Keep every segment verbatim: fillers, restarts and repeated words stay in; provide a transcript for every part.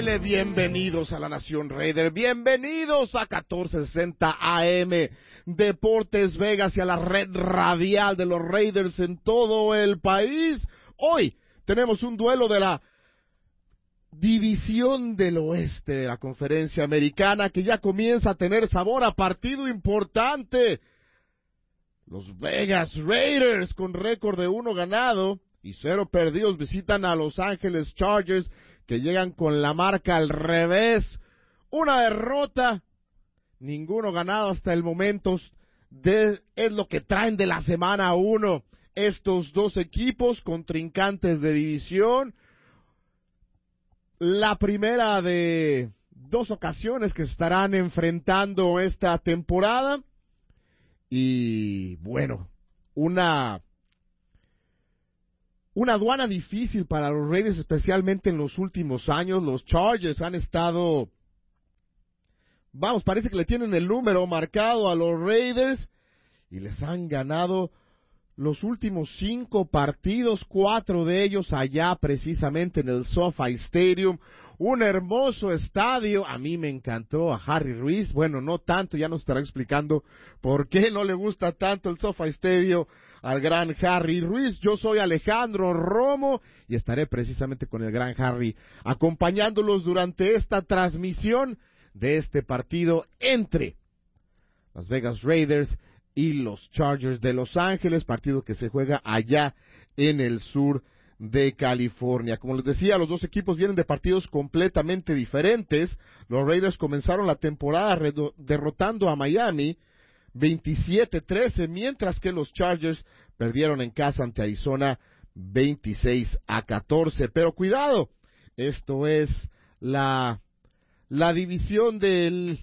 Bienvenidos a la Nación Raider, bienvenidos a catorce sesenta A M Deportes Vegas y a la red radial de los Raiders en todo el país. Hoy tenemos un duelo de la División del Oeste de la Conferencia Americana que ya comienza a tener sabor a partido importante. Los Vegas Raiders con récord de uno ganado y cero perdidos visitan a Los Ángeles Chargers que llegan con la marca al revés. Una derrota, ninguno ganado hasta el momento. De, es lo que traen de la semana uno estos dos equipos contrincantes de división. La primera de dos ocasiones que se estarán enfrentando esta temporada. Y bueno, una... Una aduana difícil para los Raiders, especialmente en los últimos años. Los Chargers han estado, vamos, parece que le tienen el número marcado a los Raiders y les han ganado los últimos cinco partidos, cuatro de ellos allá precisamente en el SoFi Stadium. Un hermoso estadio, a mí me encantó, a Harry Ruiz, bueno, no tanto, ya nos estará explicando por qué no le gusta tanto el SoFi Stadium al gran Harry Ruiz. Yo soy Alejandro Romo y estaré precisamente con el gran Harry acompañándolos durante esta transmisión de este partido entre Las Vegas Raiders y los Chargers de Los Ángeles, partido que se juega allá en el sur de California. Como les decía, los dos equipos vienen de partidos completamente diferentes. Los Raiders comenzaron la temporada derrotando a Miami veintisiete trece, mientras que los Chargers perdieron en casa ante Arizona veintiséis a catorce. Pero cuidado, esto es la, la división del,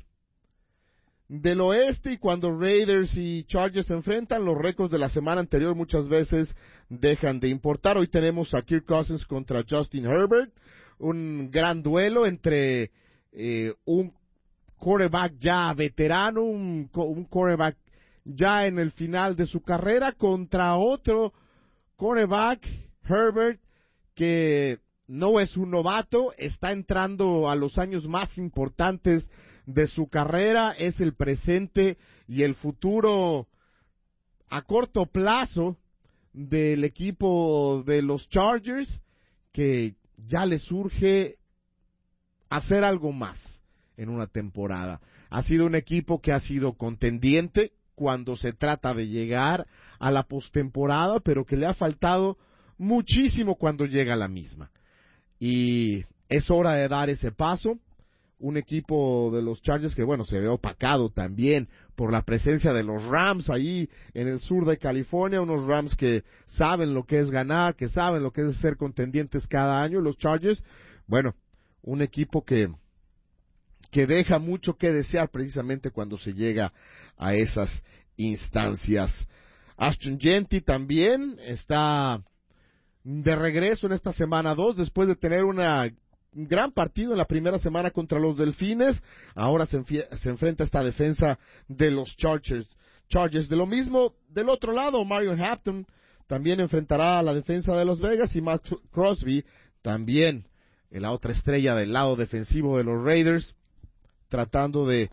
del oeste, y cuando Raiders y Chargers se enfrentan, los récords de la semana anterior muchas veces dejan de importar. Hoy tenemos a Kirk Cousins contra Justin Herbert, un gran duelo entre eh, un quarterback ya veterano, un, un quarterback ya en el final de su carrera, contra otro quarterback, Herbert, que no es un novato, está entrando a los años más importantes de su carrera, es el presente y el futuro a corto plazo del equipo de los Chargers, que ya le surge hacer algo más en una temporada. Ha sido un equipo que ha sido contendiente cuando se trata de llegar a la postemporada, pero que le ha faltado muchísimo cuando llega a la misma. Y es hora de dar ese paso. Un equipo de los Chargers que, bueno, se ve opacado también por la presencia de los Rams ahí en el sur de California, unos Rams que saben lo que es ganar, que saben lo que es ser contendientes cada año. Los Chargers, bueno, un equipo que que deja mucho que desear precisamente cuando se llega a esas instancias. Ashton Jeanty también está de regreso en esta semana dos, después de tener una, un gran partido en la primera semana contra los Delfines. Ahora se, enfie- se enfrenta a esta defensa de los Chargers. Chargers. De lo mismo, del otro lado, Marion Hampton también enfrentará a la defensa de Las Vegas, y Max Crosby también, en la otra estrella del lado defensivo de los Raiders, tratando de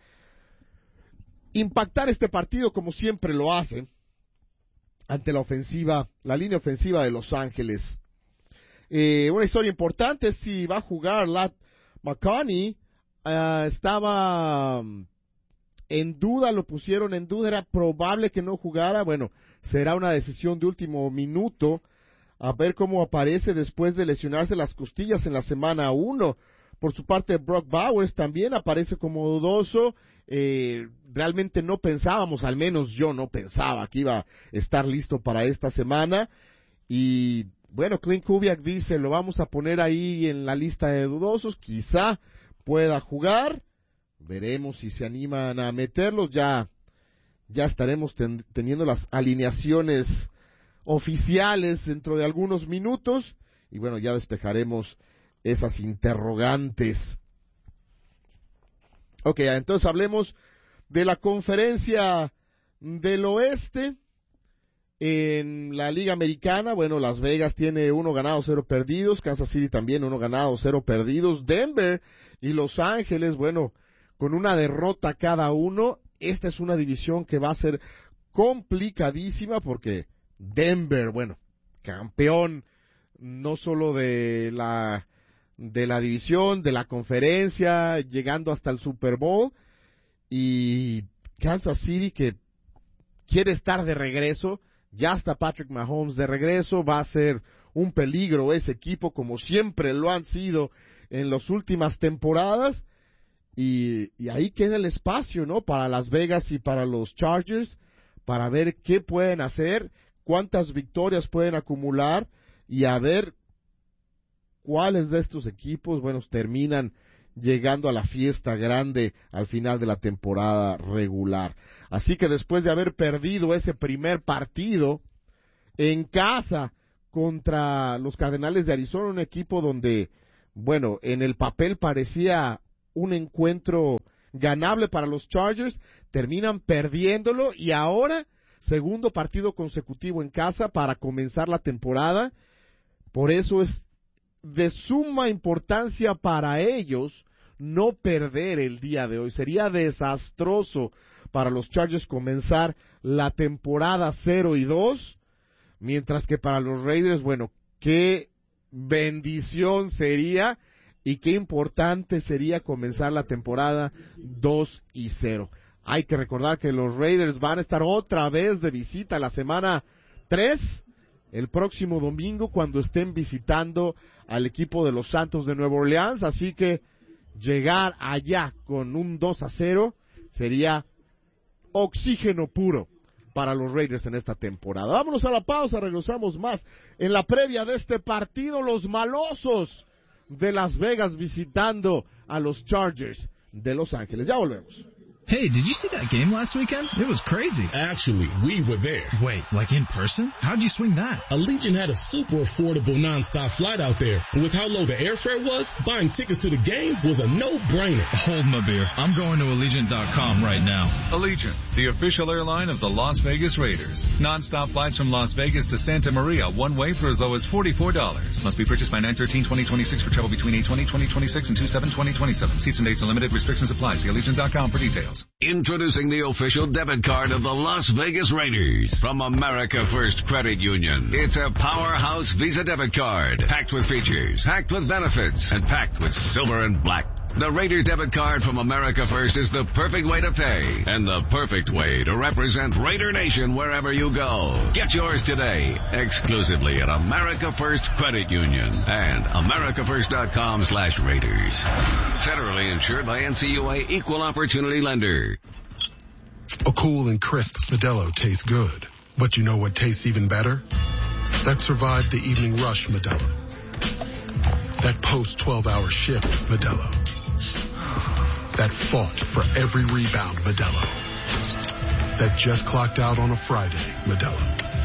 impactar este partido como siempre lo hace ante la ofensiva, la línea ofensiva de Los Ángeles. Eh, una historia importante es si va a jugar Lat McConkey. Uh, estaba um, en duda, lo pusieron en duda, era probable que no jugara. Bueno, será una decisión de último minuto, a ver cómo aparece después de lesionarse las costillas en la semana uno. Por su parte, Brock Bowers también aparece como dudoso. Eh, realmente no pensábamos, al menos yo no pensaba que iba a estar listo para esta semana. Y bueno, Clint Kubiak dice, lo vamos a poner ahí en la lista de dudosos, quizá pueda jugar. Veremos si se animan a meterlos. Ya, ya estaremos ten, teniendo las alineaciones oficiales dentro de algunos minutos. Y bueno, ya despejaremos esas interrogantes. Ok, entonces hablemos de la conferencia del oeste. En la Liga Americana, bueno, Las Vegas tiene uno ganado, cero perdidos. Kansas City también uno ganado, cero perdidos. Denver y Los Ángeles, bueno, con una derrota cada uno. Esta es una división que va a ser complicadísima porque Denver, bueno, campeón no solo de la de la división, de la conferencia, llegando hasta el Super Bowl, y Kansas City que quiere estar de regreso. Ya está Patrick Mahomes de regreso, va a ser un peligro ese equipo como siempre lo han sido en las últimas temporadas, y, y ahí queda el espacio, ¿no? Para Las Vegas y para los Chargers, para ver qué pueden hacer, cuántas victorias pueden acumular y a ver cuáles de estos equipos, bueno, terminan llegando a la fiesta grande al final de la temporada regular. Así que después de haber perdido ese primer partido en casa contra los Cardenales de Arizona, un equipo donde, bueno, en el papel parecía un encuentro ganable para los Chargers, terminan perdiéndolo y ahora segundo partido consecutivo en casa para comenzar la temporada. Por eso es de suma importancia para ellos no perder el día de hoy. Sería desastroso para los Chargers comenzar la temporada cero y dos, mientras que para los Raiders, bueno, qué bendición sería y qué importante sería comenzar la temporada dos y cero. Hay que recordar que los Raiders van a estar otra vez de visita la semana tres, el próximo domingo, cuando estén visitando al equipo de los Santos de Nueva Orleans, así que llegar allá con un dos a cero sería oxígeno puro para los Raiders en esta temporada. Vámonos a la pausa, regresamos más en la previa de este partido, los malosos de Las Vegas visitando a los Chargers de Los Ángeles. Ya volvemos. Hey, did you see that game last weekend? It was crazy. Actually, we were there. Wait, like in person? How'd you swing that? Allegiant had a super affordable nonstop flight out there. And with how low the airfare was, buying tickets to the game was a no-brainer. Hold my beer. I'm going to Allegiant dot com right now. Allegiant, the official airline of the Las Vegas Raiders. Nonstop flights from Las Vegas to Santa Maria, one way for as low as forty-four dollars. Must be purchased by nine thirteen twenty twenty-six for travel between eight twenty twenty twenty-six and two seven twenty twenty-seven. Seats and dates are limited. Restrictions apply. See Allegiant dot com for details. Introducing the official debit card of the Las Vegas Raiders from America First Credit Union. It's a powerhouse Visa debit card, packed with features, packed with benefits, and packed with silver and black. The Raider debit card from America First is the perfect way to pay and the perfect way to represent Raider Nation wherever you go. Get yours today, exclusively at America First Credit Union and America First dot com slash Raiders. Federally insured by N C U A Equal Opportunity Lender. A cool and crisp Modelo tastes good. But you know what tastes even better? That survived the evening rush Modelo. That post twelve hour shift Modelo. That fought for every rebound Modelo. That just clocked out on a Friday Modelo.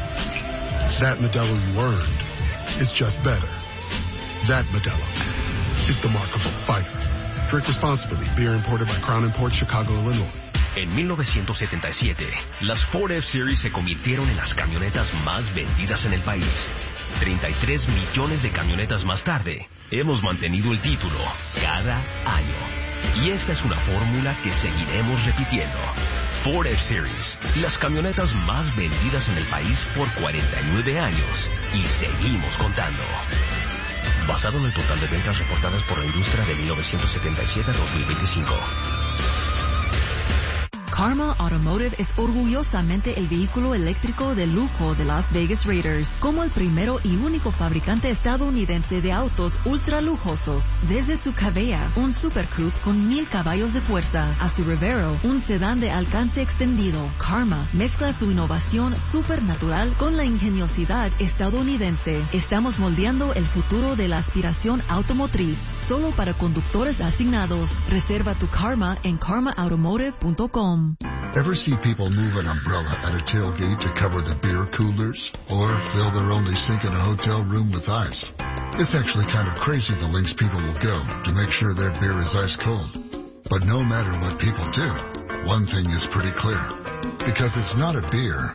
That Modelo you earned is just better. That Modelo is the mark of a fighter. Drink responsibly. Beer imported by Crown Imports, Chicago, Illinois. En mil novecientos setenta y siete, las Ford F-Series se convirtieron en las camionetas más vendidas en el país. treinta y tres millones de camionetas más tarde, hemos mantenido el título cada año. Y esta es una fórmula que seguiremos repitiendo. Ford F-Series, las camionetas más vendidas en el país por cuarenta y nueve años. Y seguimos contando. Basado en el total de ventas reportadas por la industria de mil novecientos setenta y siete a dos mil veinticinco. Karma Automotive es orgullosamente el vehículo eléctrico de lujo de Las Vegas Raiders, como el primero y único fabricante estadounidense de autos ultra lujosos. Desde su Cavea, un Super Coupe con mil caballos de fuerza, a su Revero, un sedán de alcance extendido, Karma mezcla su innovación supernatural con la ingeniosidad estadounidense. Estamos moldeando el futuro de la aspiración automotriz, solo para conductores asignados. Reserva tu Karma en karma automotive punto com. Ever see people move an umbrella at a tailgate to cover the beer coolers? Or fill their only sink in a hotel room with ice? It's actually kind of crazy the lengths people will go to make sure their beer is ice cold. But no matter what people do, one thing is pretty clear. Because it's not a beer,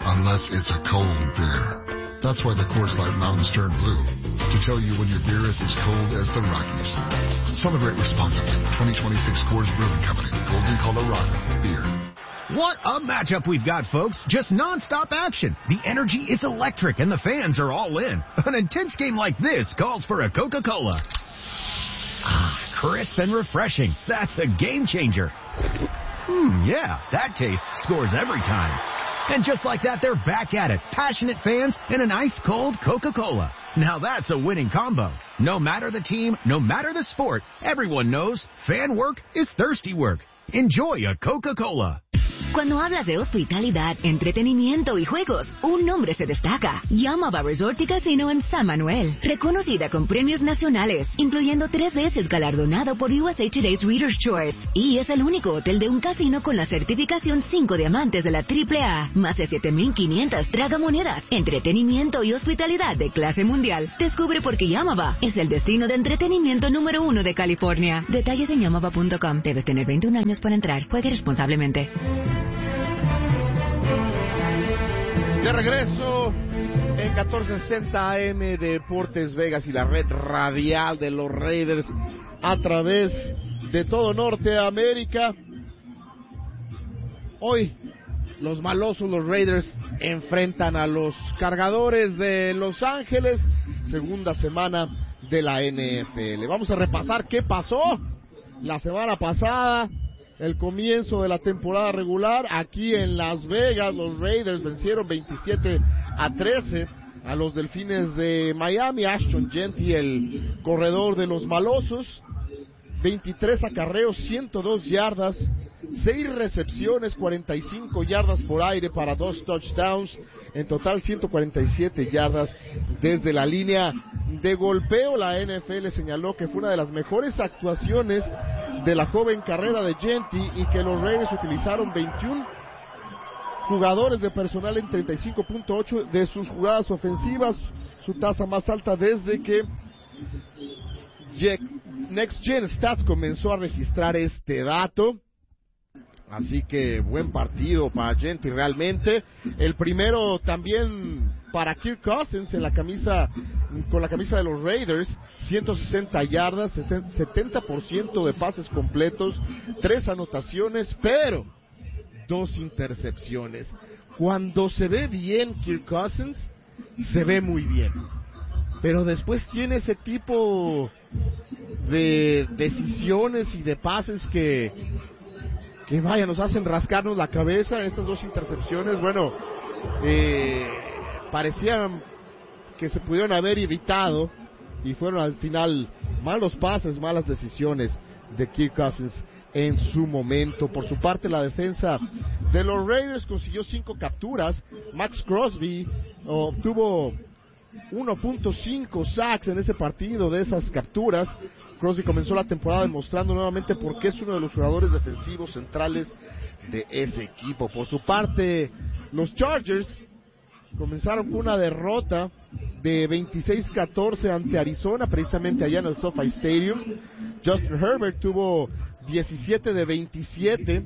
unless it's a cold beer. That's why the Coors Light Mountains turn blue, to tell you when your beer is as cold as the Rockies. Celebrate responsibly. twenty twenty-six Coors Brewing Company, Golden, Colorado. Beer. What a matchup we've got, folks. Just non-stop action. The energy is electric and the fans are all in. An intense game like this calls for a Coca-Cola. Ah, crisp and refreshing. That's a game changer. Hmm, yeah, that taste scores every time. And just like that, they're back at it. Passionate fans and an ice-cold Coca-Cola. Now that's a winning combo. No matter the team, no matter the sport, everyone knows fan work is thirsty work. Enjoy a Coca-Cola. Cuando hablas de hospitalidad, entretenimiento y juegos, un nombre se destaca. Yamava Resort y Casino en San Manuel. Reconocida con premios nacionales, incluyendo tres veces galardonado por U S A Today's Reader's Choice. Y es el único hotel de un casino con la certificación cinco diamantes de la triple A. Más de siete mil quinientas tragamonedas. Entretenimiento y hospitalidad de clase mundial. Descubre por qué Yamava es el destino de entretenimiento número uno de California. Detalles en yamava punto com. Debes tener veintiún años para entrar. Juegue responsablemente. De regreso en catorce sesenta A M Deportes Vegas y la red radial de los Raiders a través de todo Norteamérica. Hoy los malosos, los Raiders, enfrentan a los Cargadores de Los Ángeles, segunda semana de la N F L. Vamos a repasar qué pasó la semana pasada. El comienzo de la temporada regular aquí en Las Vegas. Los Raiders vencieron veintisiete a trece a los Delfines de Miami. Ashton Jeanty, el corredor de los malosos, veintitrés acarreos, ciento dos yardas, seis recepciones, cuarenta y cinco yardas por aire para dos touchdowns, en total ciento cuarenta y siete yardas desde la línea de golpeo. La N F L señaló que fue una de las mejores actuaciones de la joven carrera de Jeanty y que los Raiders utilizaron veintiún jugadores de personal en treinta y cinco punto ocho de sus jugadas ofensivas, su tasa más alta desde que Next Gen Stats comenzó a registrar este dato. Así que buen partido para Jeanty realmente. El primero también para Kirk Cousins en la camisa, con la camisa de los Raiders, ciento sesenta yardas, setenta por ciento de pases completos, tres anotaciones, pero dos intercepciones. Cuando se ve bien Kirk Cousins, se ve muy bien. Pero después tiene ese tipo de decisiones y de pases que que vaya, nos hacen rascarnos la cabeza en estas dos intercepciones. Bueno, eh, parecían que se pudieron haber evitado y fueron al final malos pases, malas decisiones de Kirk Cousins en su momento. Por su parte, la defensa de los Raiders consiguió cinco capturas. Max Crosby obtuvo uno punto cinco sacks en ese partido de esas capturas. Crosby comenzó la temporada demostrando nuevamente por qué es uno de los jugadores defensivos centrales de ese equipo. Por su parte, los Chargers comenzaron con una derrota de veintiséis catorce ante Arizona, precisamente allá en el SoFi Stadium. Justin Herbert tuvo diecisiete de veintisiete,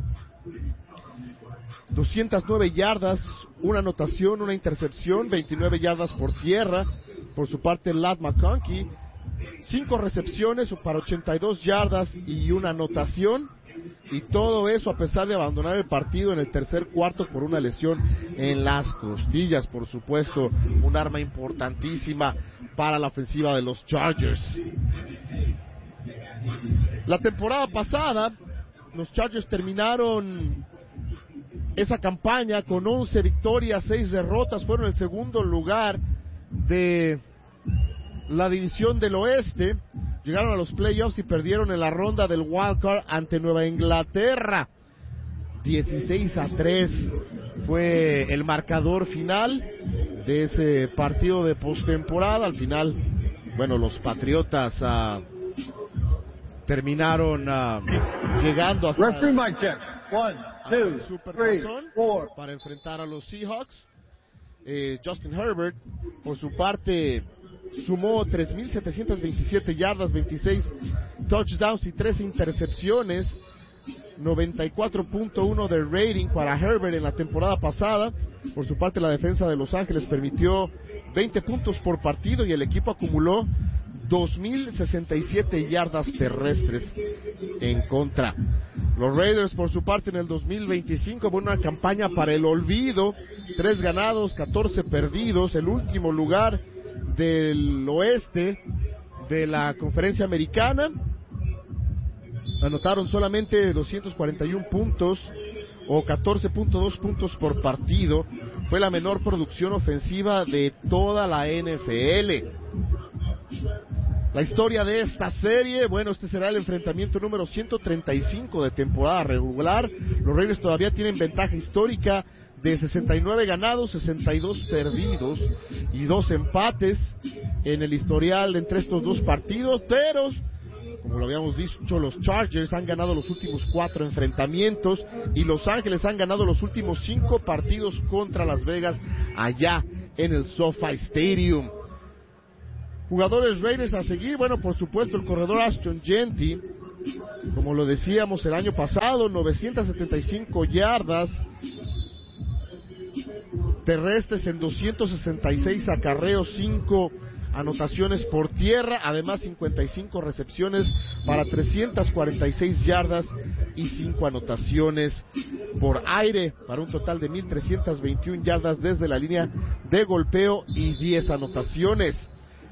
doscientas nueve yardas, una anotación, una intercepción, veintinueve yardas por tierra. Por su parte, Ladd McConkey, cinco recepciones para ochenta y dos yardas y una anotación. Y todo eso a pesar de abandonar el partido en el tercer cuarto por una lesión en las costillas. Por supuesto, un arma importantísima para la ofensiva de los Chargers. La temporada pasada, los Chargers terminaron esa campaña con once victorias, seis derrotas. Fueron el segundo lugar de la división del oeste. Llegaron a los playoffs y perdieron en la ronda del wild card ante Nueva Inglaterra. dieciséis a tres fue el marcador final de ese partido de postemporada. Al final, bueno, los Patriotas uh, terminaron uh, llegando hasta One, two, three, four. para enfrentar a los Seahawks. Eh, Justin Herbert, por su parte, sumó tres mil setecientas veintisiete yardas, veintiséis touchdowns y tres intercepciones noventa y cuatro punto uno de rating para Herbert en la temporada pasada. Por su parte, la defensa de Los Ángeles permitió veinte puntos por partido y el equipo acumuló dos mil sesenta y siete yardas terrestres en contra. Los Raiders, por su parte, en el dos mil veinticinco, fue una campaña para el olvido. tres ganados, catorce perdidos, el último lugar del oeste de la conferencia americana. Anotaron solamente doscientos cuarenta y uno puntos o catorce punto dos puntos por partido. Fue la menor producción ofensiva de toda la N F L. La historia de esta serie, bueno, este será el enfrentamiento número ciento treinta y cinco de temporada regular. Los Raiders todavía tienen ventaja histórica de sesenta y nueve ganados, sesenta y dos perdidos y dos empates en el historial entre estos dos partidos, pero como lo habíamos dicho, los Chargers han ganado los últimos cuatro enfrentamientos y Los Ángeles han ganado los últimos cinco partidos contra Las Vegas allá en el SoFi Stadium. Jugadores Raiders a seguir, bueno, por supuesto el corredor Ashton Jeanty, como lo decíamos el año pasado, novecientas setenta y cinco yardas terrestres en doscientos sesenta y seis acarreos, cinco anotaciones por tierra, además cincuenta y cinco recepciones para trescientas cuarenta y seis yardas y cinco anotaciones por aire, para un total de mil trescientas veintiuna yardas desde la línea de golpeo y diez anotaciones.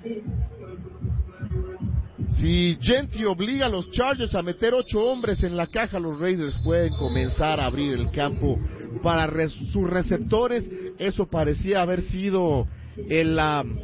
Si Jeanty obliga a los Chargers a meter ocho hombres en la caja, los Raiders pueden comenzar a abrir el campo para res- sus receptores. Eso parecía haber sido el, um,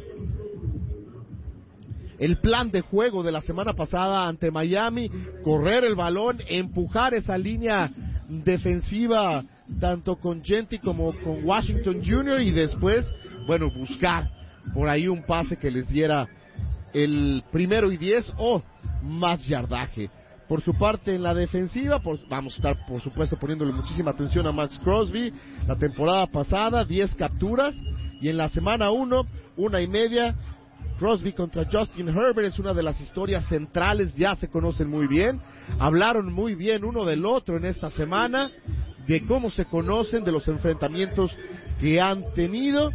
el plan de juego de la semana pasada ante Miami: correr el balón, empujar esa línea defensiva tanto con Jeanty como con Washington junior y después, bueno, buscar por ahí un pase que les diera el primero y diez o más yardaje. Por su parte, en la defensiva, pues, vamos a estar, por supuesto, poniéndole muchísima atención a Max Crosby. La temporada pasada, diez capturas, y en la semana uno, una y media. Crosby contra Justin Herbert es una de las historias centrales, ya se conocen muy bien, hablaron muy bien uno del otro en esta semana, de cómo se conocen, de los enfrentamientos que han tenido,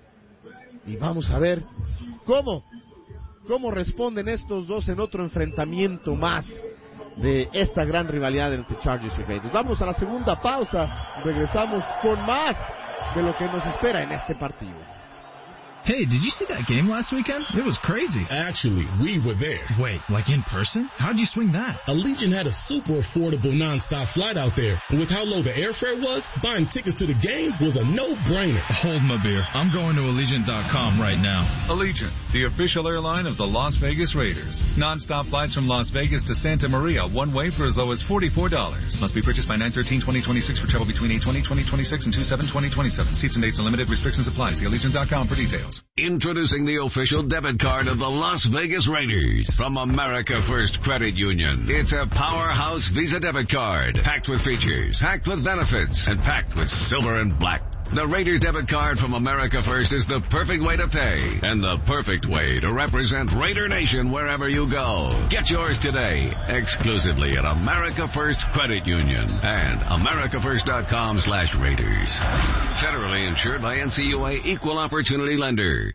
y vamos a ver cómo, cómo responden estos dos en otro enfrentamiento más de esta gran rivalidad entre Chargers y Raiders. Vamos a la segunda pausa, regresamos con más de lo que nos espera en este partido. Hey, did you see that game last weekend? It was crazy. Actually, we were there. Wait, like in person? How'd you swing that? Allegiant had a super affordable nonstop flight out there. And with how low the airfare was, buying tickets to the game was a no-brainer. Hold my beer. I'm going to Allegiant dot com right now. Allegiant, the official airline of the Las Vegas Raiders. Non-stop flights from Las Vegas to Santa Maria, one way for as low as forty-four dollars. Must be purchased by nine thirteen twenty twenty-six for travel between eight twenty twenty twenty-six and two seven twenty twenty-seven. Seats and dates are limited. Restrictions apply. See Allegiant dot com for details. Introducing the official debit card of the Las Vegas Raiders from America First Credit Union. It's a powerhouse Visa debit card, packed with features, packed with benefits, and packed with silver and black. The Raiders debit card from America First is the perfect way to pay and the perfect way to represent Raider Nation wherever you go. Get yours today, exclusively at America First Credit Union and America First dot com slash Raiders. Federally insured by N C U A Equal Opportunity Lender.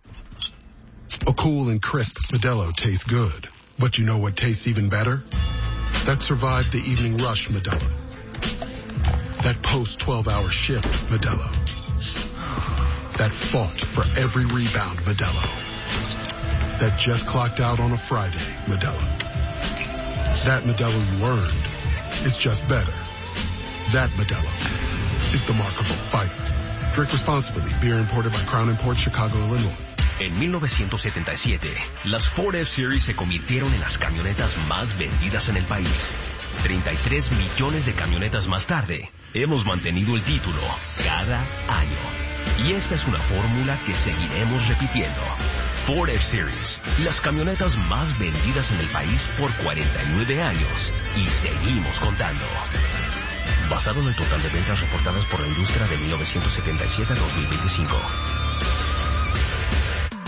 A cool and crisp Modelo tastes good. But you know what tastes even better? That survived the evening rush Modelo. That post twelve hour shift Modelo. That fought for every rebound Modelo. That just clocked out on a Friday Modelo. That Modelo you earned is just better. That Modelo is the mark of a fighter. Drink responsibly. Beer imported by Crown Imports, Chicago, Illinois. En mil novecientos setenta y siete, las Ford F-Series se convirtieron en las camionetas más vendidas en el país. treinta y tres millones de camionetas más tarde, hemos mantenido el título cada año. Y esta es una fórmula que seguiremos repitiendo. Ford F-Series, las camionetas más vendidas en el país por cuarenta y nueve años. Y seguimos contando. Basado en el total de ventas reportadas por la industria de mil novecientos setenta y siete a dos mil veinticinco.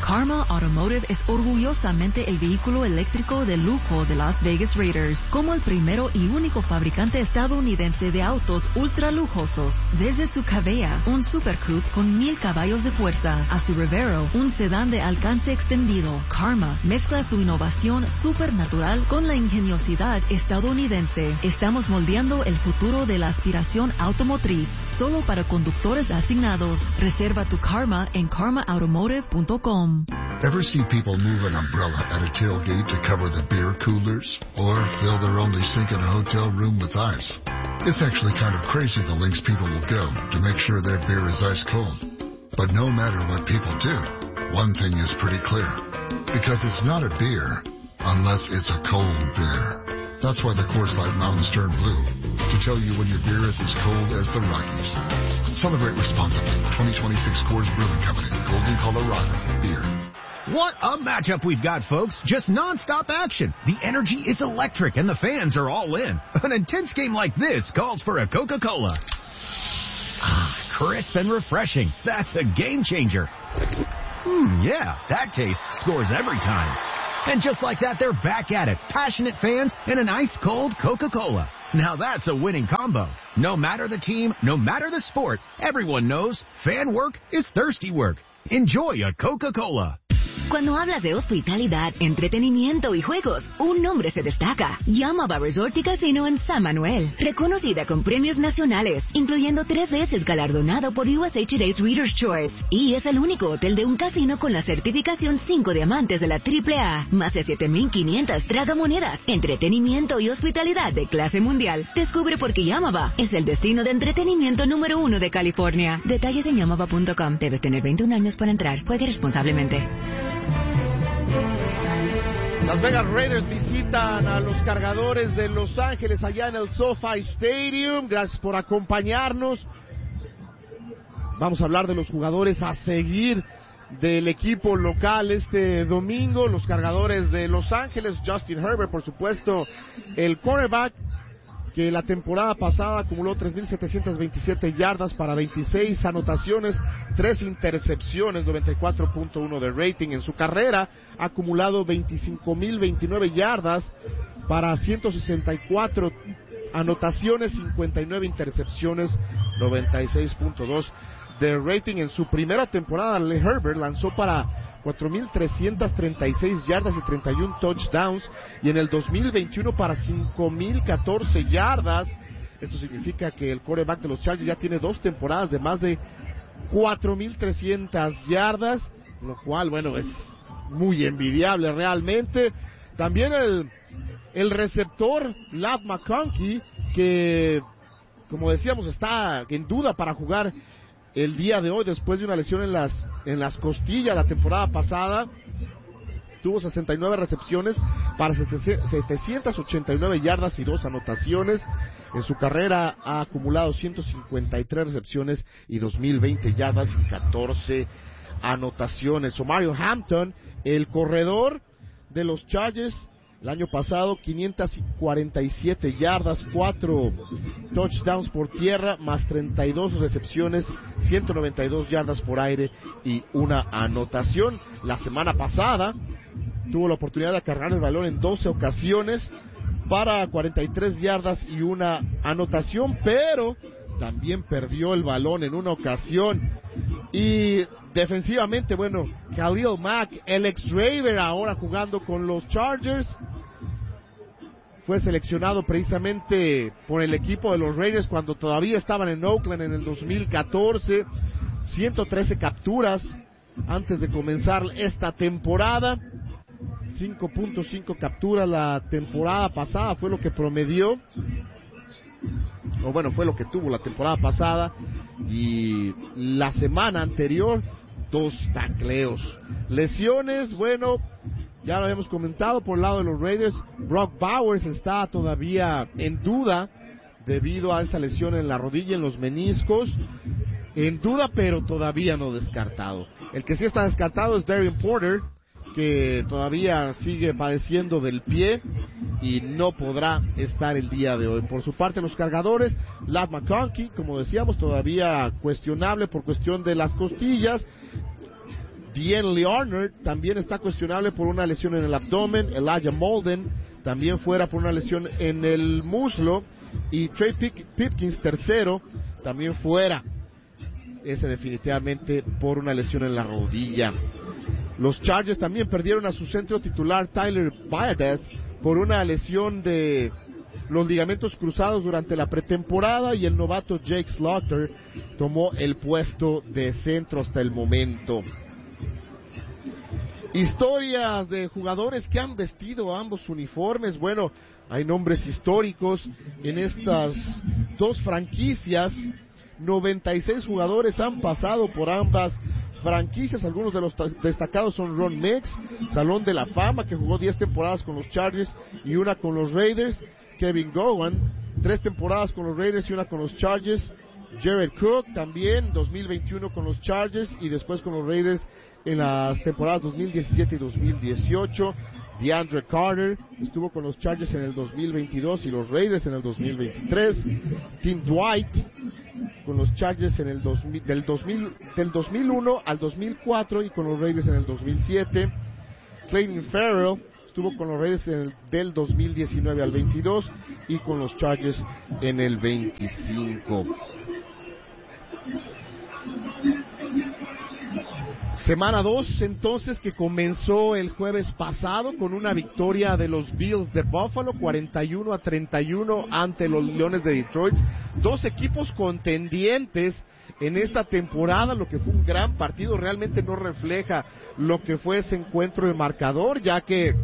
Karma Automotive es orgullosamente el vehículo eléctrico de lujo de Las Vegas Raiders, como el primero y único fabricante estadounidense de autos ultra lujosos. Desde su Cavea, un Super Coupe con mil caballos de fuerza, a su Revero, un sedán de alcance extendido, Karma mezcla su innovación supernatural con la ingeniosidad estadounidense. Estamos moldeando el futuro de la aspiración automotriz, solo para conductores asignados. Reserva tu Karma en karma automotive punto com. Ever see people move an umbrella at a tailgate to cover the beer coolers? Or fill their only sink in a hotel room with ice? It's actually kind of crazy the lengths people will go to make sure their beer is ice cold. But no matter what people do, one thing is pretty clear. Because it's not a beer unless it's a cold beer. That's why the Coors Light Mountains turn blue, to tell you when your beer is as cold as the Rockies. Celebrate responsibly. twenty twenty-six Coors Brewing Company, Golden, Colorado. Beer. What a matchup we've got, folks. Just nonstop action. The energy is electric and the fans are all in. An intense game like this calls for a Coca-Cola. Ah, crisp and refreshing. That's a game changer. Hmm, yeah, that taste scores every time. And just like that, they're back at it. Passionate fans and an ice-cold Coca-Cola. Now that's a winning combo. No matter the team, no matter the sport, everyone knows fan work is thirsty work. Enjoy a Coca-Cola. Cuando hablas de hospitalidad, entretenimiento y juegos, un nombre se destaca. Yamaba Resort y Casino en San Manuel. Reconocida con premios nacionales, incluyendo tres veces galardonado por U S A Today's Reader's Choice. Y es el único hotel de un casino con la certificación cinco diamantes de la triple A. Más de siete mil quinientas tragamonedas, entretenimiento y hospitalidad de clase mundial. Descubre por qué Yamaba es el destino de entretenimiento número uno de California. Detalles en yamaba punto com. Debes tener veintiún años para entrar. Juegue responsablemente. Las Vegas Raiders visitan a los Cargadores de Los Ángeles allá en el SoFi Stadium. Gracias por acompañarnos. Vamos a hablar de los jugadores a seguir del equipo local este domingo. Los Cargadores de Los Ángeles, Justin Herbert, por supuesto, el quarterback, que la temporada pasada acumuló tres mil setecientas veintisiete yardas para veintiséis anotaciones, tres intercepciones, noventa y cuatro punto uno de rating. En su carrera ha acumulado veinticinco mil veintinueve yardas para ciento sesenta y cuatro anotaciones, cincuenta y nueve intercepciones, noventa y seis punto dos de rating. En su primera temporada, Lee Herbert lanzó para cuatro mil trescientas treinta y seis yardas y treinta y uno touchdowns, y en el dos mil veintiuno para cinco mil catorce yardas. Esto significa que el quarterback de los Chargers ya tiene dos temporadas de más de cuatro mil trescientas yardas, lo cual, bueno, es muy envidiable realmente. También el, el receptor Ladd McConkey, que, como decíamos, está en duda para jugar el día de hoy después de una lesión en las en las costillas. La temporada pasada tuvo sesenta y nueve recepciones para setecientas ochenta y nueve yardas y dos anotaciones. En su carrera ha acumulado ciento cincuenta y tres recepciones y dos mil veinte yardas y catorce anotaciones. Omario Hampton, el corredor de los Chargers, el año pasado quinientas cuarenta y siete yardas, cuatro touchdowns por tierra, más treinta y dos recepciones, ciento noventa y dos yardas por aire y una anotación. La semana pasada tuvo la oportunidad de cargar el balón en doce ocasiones para cuarenta y tres yardas y una anotación, pero también perdió el balón en una ocasión. Y defensivamente, bueno, Khalil Mack, el ex-Raider, ahora jugando con los Chargers, fue seleccionado precisamente por el equipo de los Raiders cuando todavía estaban en Oakland en el dos mil catorce. ciento trece capturas antes de comenzar esta temporada. cinco punto cinco capturas la temporada pasada fue lo que promedió, o bueno, fue lo que tuvo la temporada pasada. Y la semana anterior, dos tacleos. Lesiones, bueno, ya lo habíamos comentado por el lado de los Raiders. Brock Bowers está todavía en duda debido a esa lesión en la rodilla, en los meniscos. En duda, pero todavía no descartado. El que sí está descartado es Darren Porter, que todavía sigue padeciendo del pie y no podrá estar el día de hoy. Por su parte, los Cargadores, Ladd McConkey, como decíamos, todavía cuestionable por cuestión de las costillas. Dean Leonard también está cuestionable por una lesión en el abdomen. Elijah Molden también fuera por una lesión en el muslo. Y Trey Pipkins, tercero, también fuera. Ese definitivamente por una lesión en la rodilla. Los Chargers también perdieron a su centro titular Tyler Biadasz por una lesión de los ligamentos cruzados durante la pretemporada, y el novato Jake Slaughter tomó el puesto de centro hasta el momento. Historias de jugadores que han vestido ambos uniformes. Bueno, hay nombres históricos en estas dos franquicias. noventa y seis jugadores han pasado por ambas franquicias. Algunos de los destacados son Ron Mix, Salón de la Fama, que jugó diez temporadas con los Chargers y una con los Raiders. Kevin Gowan, tres temporadas con los Raiders y una con los Chargers. Jared Cook también, dos mil veintiuno con los Chargers y después con los Raiders en las temporadas dos mil diecisiete y dos mil dieciocho. DeAndre Carter estuvo con los Chargers en el dos mil veintidós y los Raiders en el dos mil veintitrés. Tim Dwight con los Chargers en el dos mil, del, dos mil, del dos mil uno al dos mil cuatro y con los Raiders en el dos mil siete. Clayton Farrell estuvo con los Raiders en el, del dos mil diecinueve al veintidós y con los Chargers en el veinticinco. Semana dos, entonces, que comenzó el jueves pasado con una victoria de los Bills de Buffalo, cuarenta y uno a treinta y uno ante los Leones de Detroit. Dos equipos contendientes en esta temporada, lo que fue un gran partido. Realmente no refleja lo que fue ese encuentro de marcador, ya que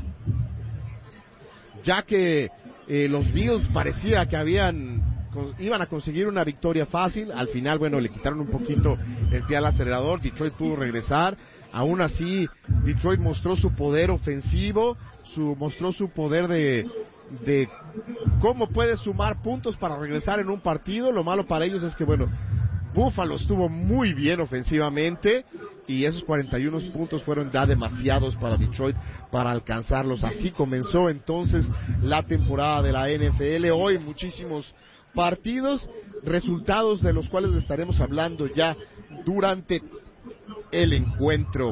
ya que eh, los Bills parecía que habían iban a conseguir una victoria fácil. Al final, bueno, le quitaron un poquito el pie al acelerador. Detroit pudo regresar. Aún así, Detroit mostró su poder ofensivo, su mostró su poder de de cómo puede sumar puntos para regresar en un partido. Lo malo para ellos es que, bueno, Buffalo estuvo muy bien ofensivamente y esos cuarenta y uno puntos fueron ya demasiados para Detroit para alcanzarlos. Así comenzó entonces la temporada de la N F L. Hoy muchísimos partidos, resultados de los cuales le estaremos hablando ya durante el encuentro.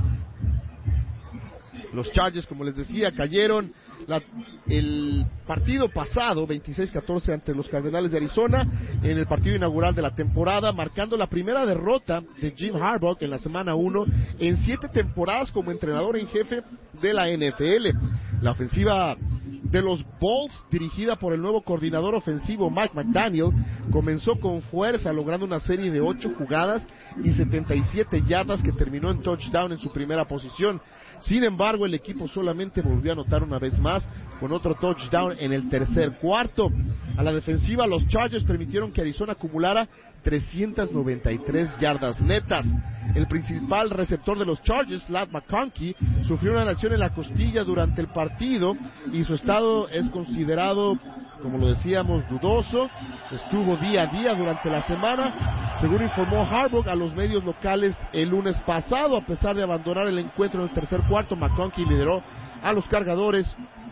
Los Chargers, como les decía, cayeron la, el partido pasado, veintiséis catorce ante los Cardenales de Arizona, en el partido inaugural de la temporada, marcando la primera derrota de Jim Harbaugh en la semana uno en siete temporadas como entrenador en jefe de la N F L. La ofensiva de los Bolts, dirigida por el nuevo coordinador ofensivo Mike McDaniel, comenzó con fuerza, logrando una serie de ocho jugadas y setenta y siete yardas que terminó en touchdown en su primera posición. Sin embargo, el equipo solamente volvió a anotar una vez más con otro touchdown en el tercer cuarto. A la defensiva, los Chargers permitieron que Arizona acumulara trescientas noventa y tres yardas netas. El principal receptor de los Chargers, Ladd McConkey, sufrió una lesión en la costilla durante el partido y su estado es considerado, como lo decíamos, dudoso. Estuvo día a día durante la semana, según informó Harbaugh a los medios locales el lunes pasado. A pesar de abandonar el encuentro en el tercer cuarto, McConkey lideró a los cargadores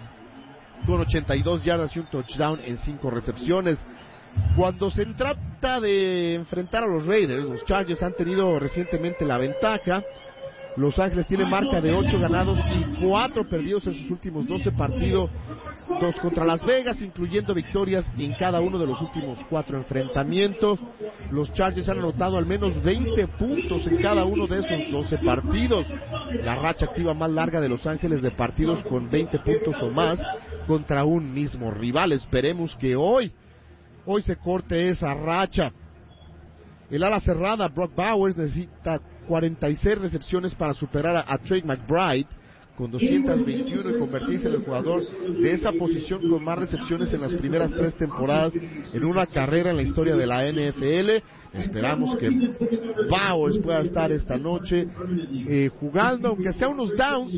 con ochenta y dos yardas y un touchdown en cinco recepciones. Cuando se trata de enfrentar a los Raiders, los Chargers han tenido recientemente la ventaja. Los Ángeles tienen marca de ocho ganados y cuatro perdidos en sus últimos doce partidos, dos contra Las Vegas, incluyendo victorias en cada uno de los últimos cuatro enfrentamientos. Los Chargers han anotado al menos veinte puntos en cada uno de esos doce partidos. La racha activa más larga de Los Ángeles de partidos con veinte puntos o más contra un mismo rival. Esperemos que hoy, hoy se corte esa racha. El ala cerrada, Brock Bowers, necesita cuarenta y seis recepciones para superar a, a Trey McBride con doscientos veintiuno y convertirse en el jugador de esa posición con más recepciones en las primeras tres temporadas en una carrera en la historia de la N F L. Esperamos que Bowers pueda estar esta noche eh, jugando, aunque sea unos downs,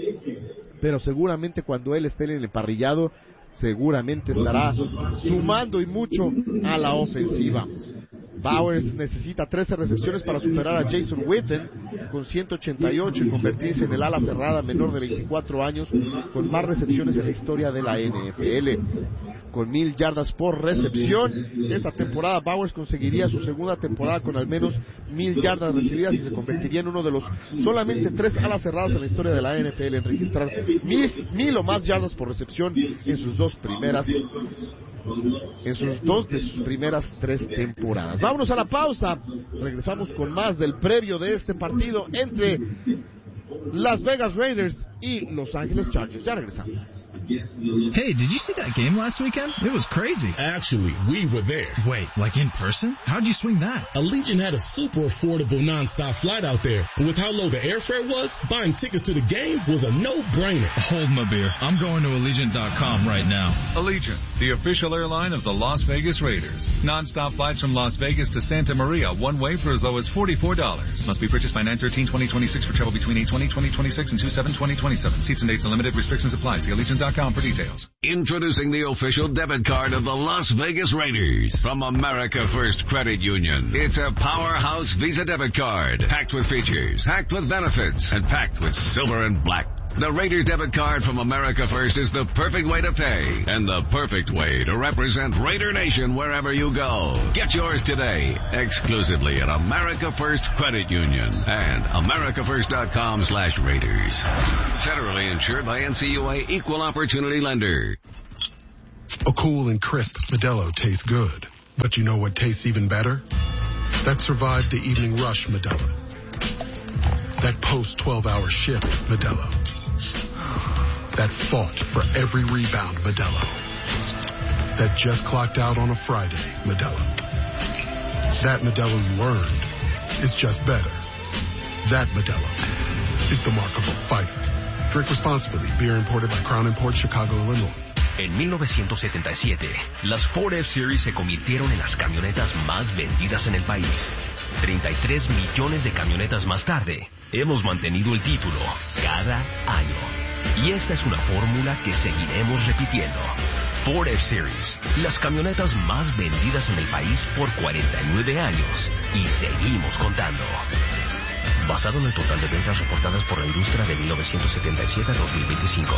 pero seguramente cuando él esté en el emparrillado, seguramente estará sumando y mucho a la ofensiva. Bowers necesita trece recepciones para superar a Jason Witten con ciento ochenta y ocho y convertirse en el ala cerrada menor de veinticuatro años con más recepciones en la historia de la N F L. con mil yardas por recepción. Esta temporada Bowers conseguiría su segunda temporada con al menos mil yardas recibidas y se convertiría en uno de los solamente tres alas cerradas en la historia de la N F L en registrar mil, mil o más yardas por recepción en sus dos primeras en sus dos de sus primeras tres temporadas. Vámonos a la pausa. Regresamos con más del previo de este partido entre Las Vegas Raiders y Los Angeles Chargers. Ya regresamos. Hey, did you see that game last weekend? It was crazy. Actually, we were there. Wait, like in person? How'd you swing that? Allegiant had a super affordable nonstop flight out there. And with how low the airfare was, buying tickets to the game was a no-brainer. Hold my beer. I'm going to Allegiant dot com right now. Allegiant, the official airline of the Las Vegas Raiders. Non-stop flights from Las Vegas to Santa Maria, one way for as low as forty-four dollars. Must be purchased by nine thirteen twenty twenty-six for travel between eight twenty twenty twenty-six and two seven twenty twenty-seven. Seats and dates are limited. Restrictions apply. See Allegiant dot com for details. Introducing the official debit card of the Las Vegas Raiders from America First Credit Union. It's a powerhouse Visa debit card, packed with features, packed with benefits, and packed with silver and black. The Raiders debit card from America First is the perfect way to pay and the perfect way to represent Raider Nation wherever you go. Get yours today, exclusively at America First Credit Union and America First dot com slash Raiders. Federally insured by N C U A Equal Opportunity Lender. A cool and crisp Modelo tastes good. But you know what tastes even better? That survived the evening rush Modelo. That post twelve hour shift Modelo. That fought for every rebound Modelo. That just clocked out on a Friday Modelo. That Modelo you earned is just better. That Modelo is the mark of a fighter. Drink responsibly. Beer imported by Crown Imports, Chicago, Illinois. En mil novecientos setenta y siete, las Ford F-Series se convirtieron en las camionetas más vendidas en el país. treinta y tres millones de camionetas más tarde, hemos mantenido el título cada año. Y esta es una fórmula que seguiremos repitiendo. Ford F-Series, las camionetas más vendidas en el país por cuarenta y nueve años. Y seguimos contando. Basado en el total de ventas reportadas por la industria de mil novecientos setenta y siete a dos mil veinticinco.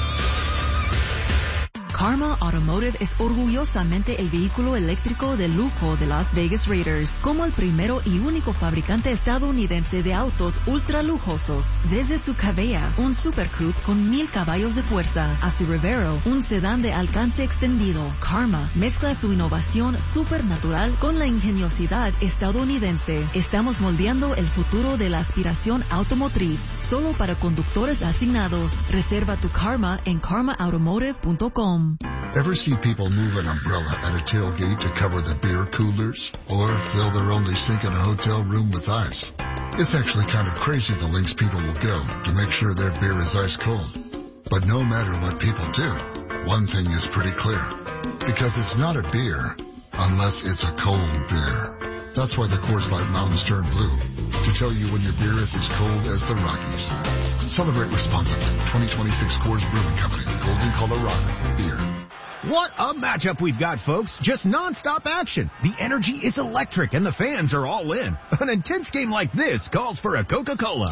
Karma Automotive es orgullosamente el vehículo eléctrico de lujo de Las Vegas Raiders, como el primero y único fabricante estadounidense de autos ultra lujosos. Desde su Cavea, un Super Coupe con mil caballos de fuerza, a su Revero, un sedán de alcance extendido, Karma mezcla su innovación supernatural con la ingeniosidad estadounidense. Estamos moldeando el futuro de la aspiración automotriz, solo para conductores asignados. Reserva tu Karma en karma automotive punto com. Ever see people move an umbrella at a tailgate to cover the beer coolers? Or fill their only sink in a hotel room with ice? It's actually kind of crazy the lengths people will go to make sure their beer is ice cold. But no matter what people do, one thing is pretty clear. Because it's not a beer unless it's a cold beer. That's why the Coors Light Mountains turn blue, to tell you when your beer is as cold as the Rockies. Celebrate responsibly. twenty twenty-six Coors Brewing Company, Golden, Colorado. Beer. What a matchup we've got, folks. Just nonstop action. The energy is electric and the fans are all in. An intense game like this calls for a Coca-Cola.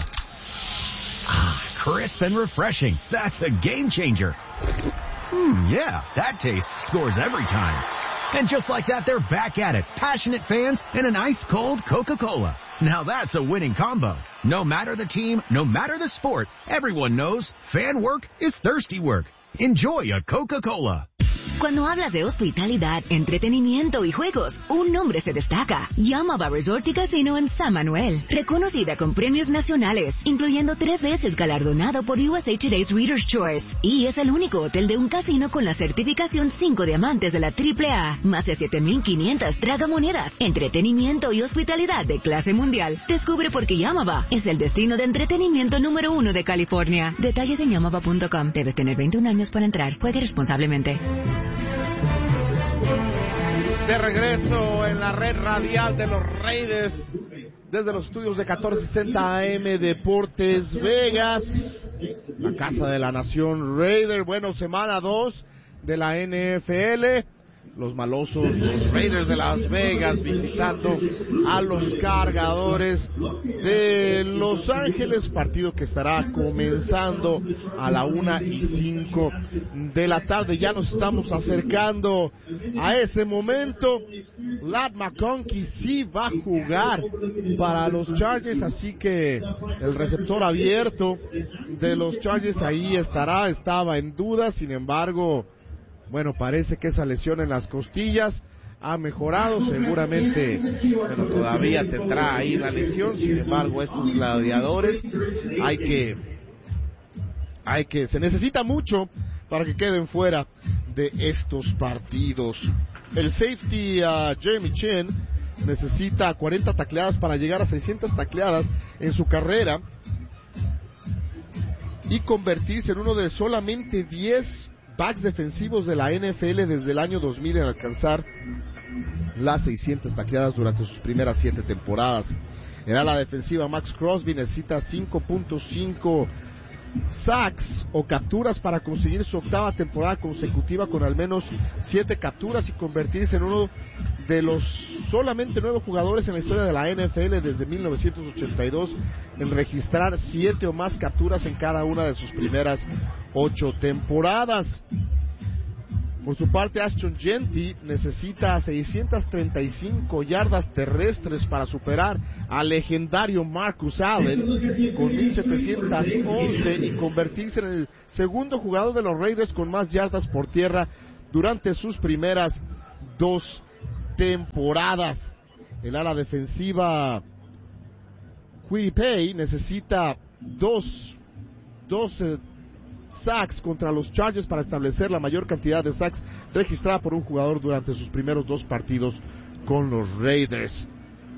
Ah, crisp and refreshing. That's a game changer. Hmm, yeah, that taste scores every time. And just like that, they're back at it. Passionate fans and an ice-cold Coca-Cola. Now that's a winning combo. No matter the team, no matter the sport, everyone knows fan work is thirsty work. Enjoy a Coca-Cola. Cuando hablas de hospitalidad, entretenimiento y juegos, un nombre se destaca. Yamaba Resort y Casino en San Manuel. Reconocida con premios nacionales, incluyendo tres veces galardonado por U S A Today's Reader's Choice. Y es el único hotel de un casino con la certificación cinco diamantes de la triple A. Más de siete mil quinientas tragamonedas. Entretenimiento y hospitalidad de clase mundial. Descubre por qué Yamaba es el destino de entretenimiento número uno de California. Detalles en yamaba punto com. Debes tener veintiún años para entrar. Juegue responsablemente. De regreso en la red radial de los Raiders, desde los estudios de catorce sesenta A M Deportes Vegas, la casa de la nación Raider. Bueno, semana dos de la N F L. los malosos, los Raiders de Las Vegas, visitando a los Cargadores de Los Ángeles, partido que estará comenzando a la una y cinco de la tarde. Ya nos estamos acercando a ese momento. Ladd McConkey sí va a jugar para los Chargers, así que el receptor abierto de los Chargers ahí estará, estaba en duda, sin embargo, bueno, parece que esa lesión en las costillas ha mejorado, seguramente, bueno, todavía tendrá ahí la lesión, sin embargo, estos gladiadores, hay que, hay que, se necesita mucho para que queden fuera de estos partidos. El safety uh, Jeremy Chinn necesita cuarenta tacleadas para llegar a seiscientas tacleadas en su carrera y convertirse en uno de solamente diez backs defensivos de la N F L desde el año dos mil en alcanzar las seiscientas tacleadas durante sus primeras siete temporadas. En ala defensiva, Max Crosby necesita cinco punto cinco sacks o capturas para conseguir su octava temporada consecutiva con al menos siete capturas y convertirse en uno de los solamente nueve jugadores en la historia de la N F L desde mil novecientos ochenta y dos en registrar siete o más capturas en cada una de sus primeras ocho temporadas. Por su parte, Ashton Jeanty necesita seiscientas treinta y cinco yardas terrestres para superar al legendario Marcus Allen con mil setecientas once y convertirse en el segundo jugador de los Raiders con más yardas por tierra durante sus primeras dos temporadas. El ala defensiva Kwity Paye necesita dos, dos eh, sacks contra los Chargers para establecer la mayor cantidad de sacks registrada por un jugador durante sus primeros dos partidos con los Raiders.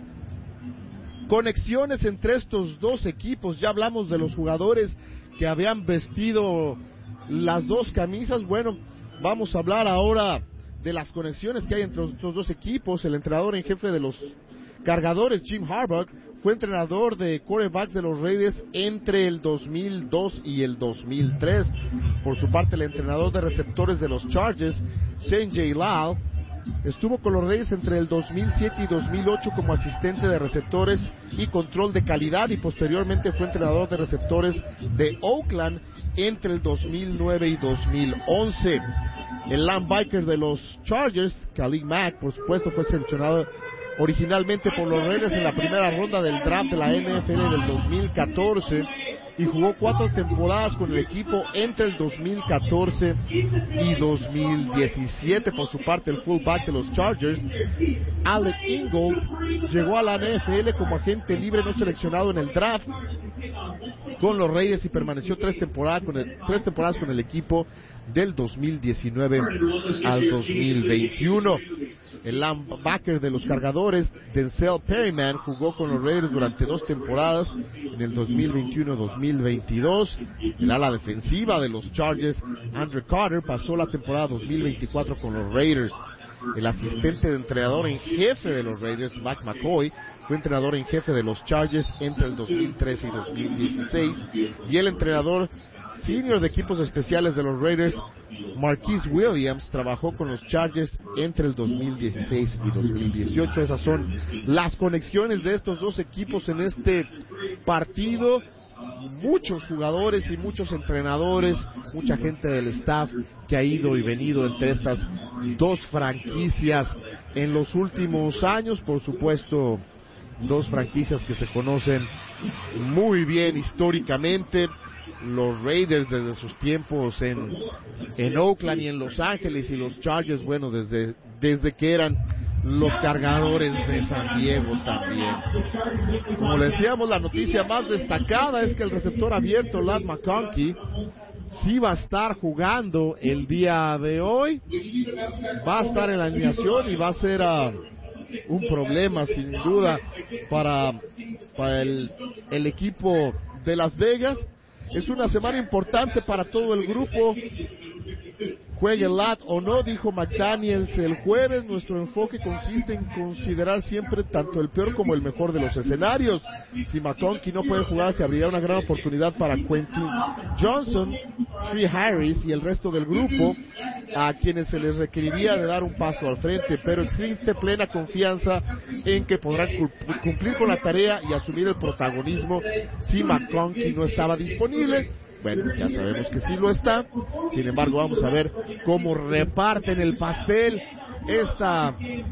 Conexiones entre estos dos equipos, ya hablamos de los jugadores que habían vestido las dos camisas. Bueno, vamos a hablar ahora de las conexiones que hay entre estos dos equipos. El entrenador en jefe de los Cargadores, Jim Harbaugh, fue entrenador de quarterbacks de los Raiders entre el dos mil dos y el dos mil tres. Por su parte, el entrenador de receptores de los Chargers, Shane J. Lal, estuvo con los Raiders entre el dos mil siete y dos mil ocho como asistente de receptores y control de calidad, y posteriormente fue entrenador de receptores de Oakland entre el dos mil nueve y dos mil once. El linebacker de los Chargers, Khalil Mack, por supuesto, fue seleccionado originalmente por los Raiders en la primera ronda del draft de la N F L del dos mil catorce y jugó cuatro temporadas con el equipo entre el dos mil catorce y dos mil diecisiete. Por su parte, el fullback de los Chargers, Alec Ingold, llegó a la N F L como agente libre no seleccionado en el draft con los Raiders y permaneció tres temporadas con el, tres temporadas con el equipo del dos mil diecinueve al dos mil veintiuno. El linebacker de los Cargadores, Denzel Perryman, jugó con los Raiders durante dos temporadas en el dos mil veintiuno dos mil veintidós. El ala defensiva de los Chargers, Andrew Carter, pasó la temporada dos mil veinticuatro con los Raiders. El asistente de entrenador en jefe de los Raiders, Mac McCoy, fue entrenador en jefe de los Chargers entre el dos mil trece y dos mil dieciséis, y el entrenador senior de equipos especiales de los Raiders, Marquise Williams, trabajó con los Chargers entre el dos mil dieciséis y dos mil dieciocho. Esas son las conexiones de estos dos equipos en este partido. Muchos jugadores y muchos entrenadores, mucha gente del staff que ha ido y venido entre estas dos franquicias en los últimos años. Por supuesto, dos franquicias que se conocen muy bien históricamente. Los Raiders desde sus tiempos en, en Oakland y en Los Ángeles, y los Chargers, bueno, desde, desde que eran los Cargadores de San Diego también. Como le decíamos, la noticia más destacada es que el receptor abierto, Ladd McConkey, sí va a estar jugando el día de hoy. Va a estar en la alineación y va a ser uh, un problema, sin duda, para, para el, el equipo de Las Vegas. Es una semana importante para todo el grupo. juegue Lat o no, dijo McDaniels el jueves. Nuestro enfoque consiste en considerar siempre tanto el peor como el mejor de los escenarios. Si McConkey no puede jugar, se abrirá una gran oportunidad para Quentin Johnson, Tree Harris y el resto del grupo, a quienes se les requeriría de dar un paso al frente, pero existe plena confianza en que podrán cumplir con la tarea y asumir el protagonismo si McConkey no estaba disponible. Bueno, ya sabemos que sí lo está. Sin embargo, vamos a ver cómo reparten el pastel esta,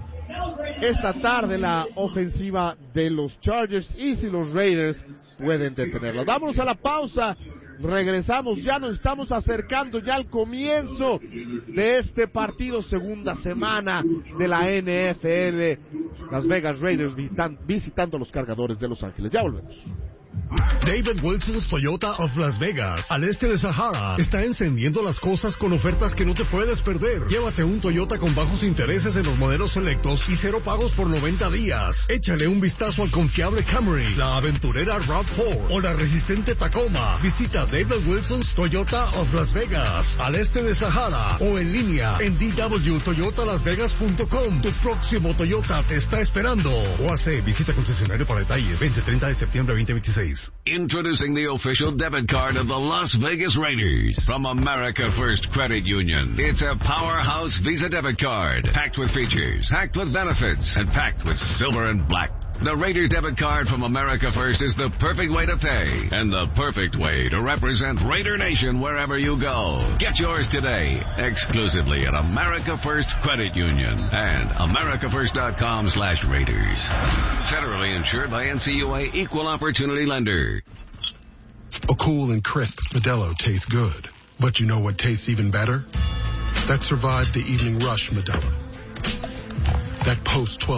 esta tarde la ofensiva de los Chargers y si los Raiders pueden detenerla. Vámonos a la pausa. Regresamos, ya nos estamos acercando ya al comienzo de este partido, segunda semana de la N F L. Las Vegas Raiders visitando a los Cargadores de Los Ángeles. Ya volvemos. David Wilson's Toyota of Las Vegas, al este de Sahara, está encendiendo las cosas con ofertas que no te puedes perder. Llévate un Toyota con bajos intereses en los modelos selectos y cero pagos por noventa días. Échale un vistazo al confiable Camry, la aventurera RAV cuatro o la resistente Tacoma. Visita David Wilson's Toyota of Las Vegas, al este de Sahara, o en línea en d w toyota las vegas punto com. Tu próximo Toyota te está esperando. O hace visita concesionario para detalles. Vence treinta de septiembre veinte veintiséis. Introducing the official debit card of the Las Vegas Raiders from America First Credit Union. It's a powerhouse Visa debit card, packed with features, packed with benefits, and packed with silver and black. The Raider debit card from America First is the perfect way to pay and the perfect way to represent Raider Nation wherever you go. Get yours today, exclusively at America First Credit Union and america first dot com slash Raiders. Federally insured by N C U A Equal Opportunity Lender. A cool and crisp Modelo tastes good. But you know what tastes even better? That survived the evening rush Modelo. That post twelve